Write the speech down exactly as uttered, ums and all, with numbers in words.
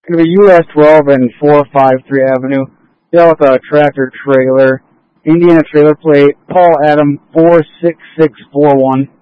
Going to be U S twelve and four fifty-three Avenue. Dealt with a tractor trailer. Indiana trailer plate. Paul Adam four six six four one.